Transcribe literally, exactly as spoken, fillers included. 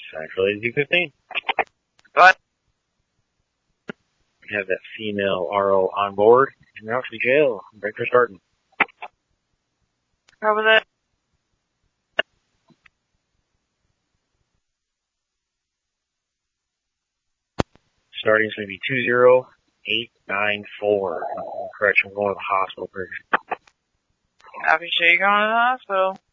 Central eighty-two fifteen. What? We have that female R O on board. En route to the jail. Breaker starting. How was that? Starting is going to be two zero eight nine four. Correction, I'm going to the hospital. Happy sure you're going to the hospital.